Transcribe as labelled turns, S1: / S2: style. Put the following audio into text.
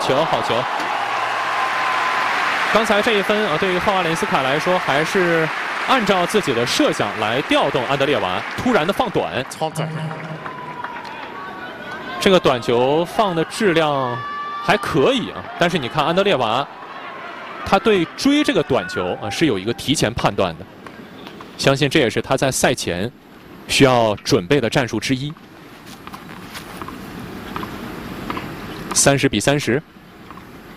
S1: 球，好球！刚才这一分啊，对于霍瓦连斯卡来说，还是按照自己的设想来调动安德烈瓦，突然的放短，
S2: 超窄。
S1: 这个短球放的质量还可以啊，但是你看安德烈瓦，他对追这个短球啊是有一个提前判断的，相信这也是他在赛前需要准备的战术之一。30比30。